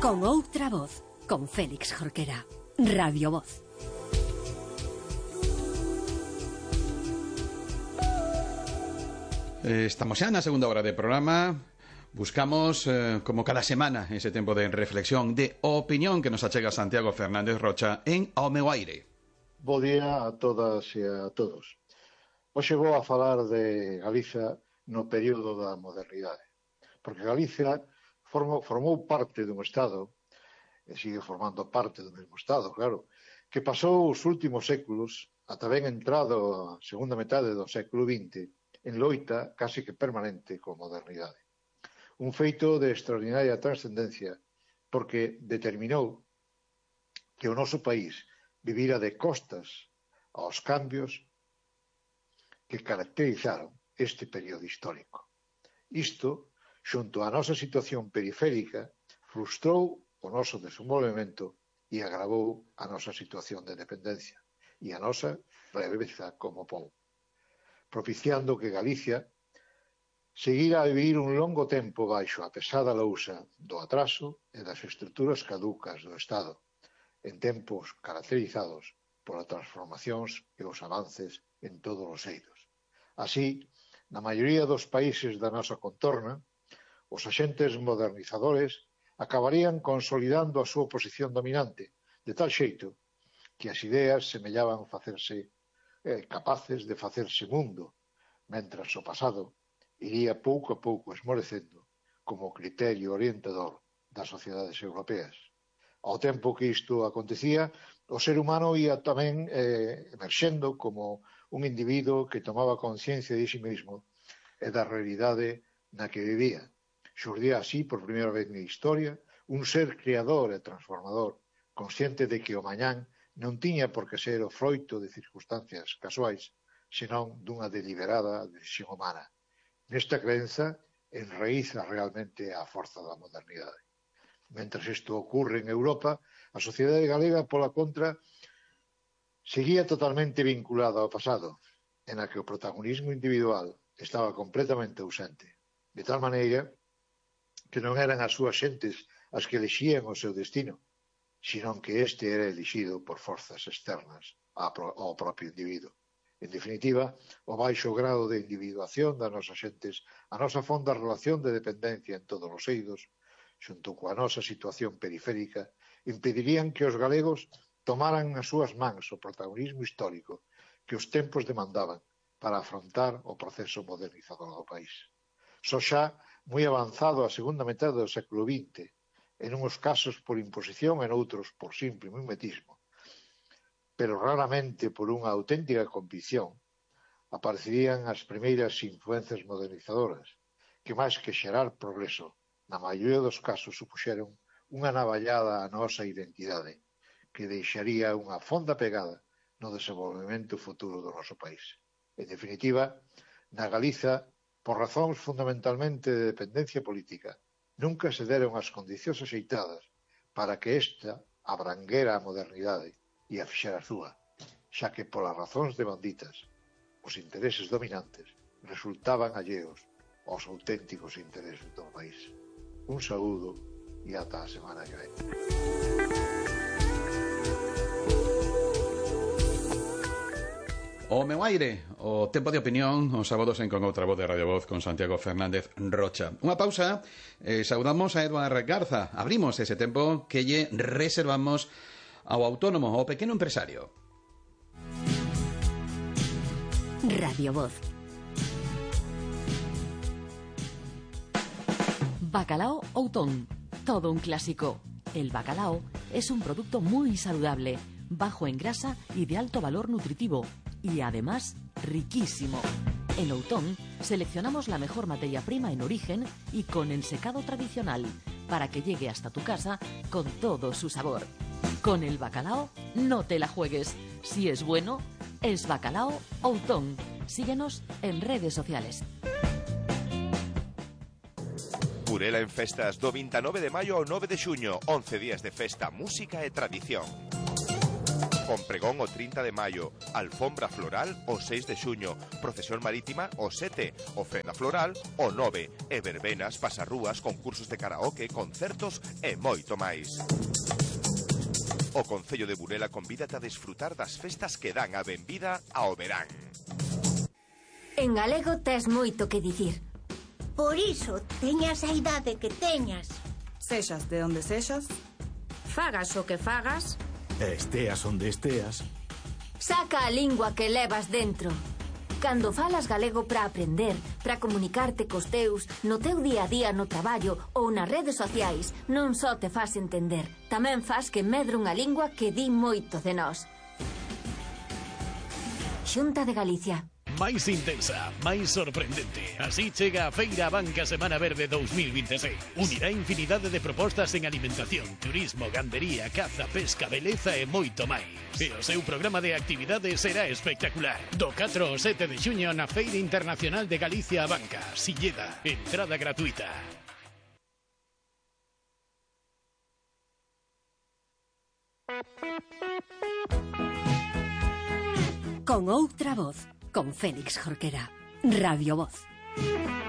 Con outra voz, con Félix Jorquera. Radio Voz. Estamos xa na segunda hora de programa. Buscamos, como cada semana, ese tempo de reflexión, de opinión que nos achega Santiago Fernández Rocha en Ao meu aire. Bo día a todas e a todos. Hoxe vou a falar de Galiza no período da modernidade. Porque Galicia formou parte dun Estado, e sigue formando parte do mesmo Estado, claro, que pasou os últimos séculos, ata ben entrado a segunda metade do século XX, en loita casi que permanente coa modernidade. Un feito de extraordinaria trascendencia porque determinou que o noso país vivira de costas aos cambios que caracterizaron este período histórico. Isto, xunto á nosa situación periférica, frustrou o noso desenvolvemento e agravou a nosa situación de dependencia e a nosa breveza como pobo, propiciando que Galicia seguira a vivir un longo tempo baixo a pesada lousa do atraso e das estruturas caducas do Estado, en tempos caracterizados polas transformacións e os avances en todos os eidos. Así, na maioría dos países da nosa contorna, os axentes modernizadores acabarían consolidando a súa posición dominante, de tal xeito que as ideas semellaban facerse capaces de facerse mundo, mentras o pasado iría pouco a pouco esmorecendo como criterio orientador das sociedades europeas. Ao tempo que isto acontecía, o ser humano ia tamén emerxendo como un individuo que tomaba conciencia de si mesmo e da realidade na que vivía. Xurdía así, por primeira vez na historia, un ser creador e transformador, consciente de que o mañán non tiña por que ser o froito de circunstancias casuais, senón dunha deliberada decisión humana. Nesta crenza enraíza realmente a forza da modernidade. Mentres isto ocorre en Europa, a sociedade galega, pola contra, seguía totalmente vinculada ao pasado, en a que o protagonismo individual estaba completamente ausente, de tal maneira que non eran as súas xentes as que elixían o seu destino, senón que este era elixido por forzas externas ao propio individuo. En definitiva, o baixo grado de individuación das nosas xentes, a nosa fonda relación de dependencia en todos os eidos, xunto coa nosa situación periférica, impedirían que os galegos tomaran nas súas mans o protagonismo histórico que os tempos demandaban para afrontar o proceso modernizador do país. Só xa moi avanzado a segunda metade do século XX, en uns casos por imposición e noutros por simple mimetismo, pero raramente por unha auténtica convicción, aparecerían as primeiras influencias modernizadoras, que máis que xerar progreso, na maioría dos casos supuxeron unha navallada á nosa identidade, que deixaría unha fonda pegada no desenvolvemento futuro do noso país. En definitiva, na Galiza, por razóns fundamentalmente de dependencia política, nunca se deron as condicións axeitadas para que esta abranguera a modernidade e a fixera súa, xa que polas razóns devanditas, os intereses dominantes resultaban alleos aos auténticos intereses do país. Un saúdo e ata a semana que ven. O meu aire, o tempo de opinión, os sábados en Con outra voz de Radio Voz con Santiago Fernández Rocha. Unha pausa, saudamos a Eduardo Garza. Abrimos ese tempo que lle reservamos ao autónomo, ao pequeno empresario. Radio Voz. Bacalao Outón, todo un clásico. El bacalao es un producto muy saludable, bajo en grasa y de alto valor nutritivo, y además riquísimo. En Outón seleccionamos la mejor materia prima en origen y con ensecado tradicional, para que llegue hasta tu casa con todo su sabor. Con el bacalao no te la juegues. Si es bueno, es Bacalao Outón. Síguenos en redes sociales. Burela en festas do 29 de maio ao 9 de xuño, 11 días de festa, música e tradición. con pregón o 30 de maio, alfombra floral o 6 de xuño, procesión marítima o 7, ofrenda floral o 9, e verbenas, pasarrúas, concursos de karaoke, concertos e moito máis. O Concello de Burela convídate a desfrutar das festas que dan a benvida ao verán. En galego tes moito que dicir. Por iso, teñas a idade que teñas. Sexas de onde sexas, Fagas o que fagas, esteas onde esteas. saca a lingua que levas dentro. Cando falas galego para aprender, para comunicarte cos teus, no teu día a día no traballo ou nas redes sociais, non só te fas entender, tamén fas que medre unha lingua que di moito de nós. Xunta de Galicia. Máis intensa, máis sorprendente. Así chega a Feira Banca Semana Verde 2026. Unirá infinidade de propostas en alimentación, turismo, gandería, caza, pesca, beleza e moito máis. E o seu programa de actividades será espectacular. Do 4 ao 7 de xuño na Feira Internacional de Galicia a Banca, Silleda, entrada gratuita. Con outra voz, con Félix Jorquera. Radio Voz.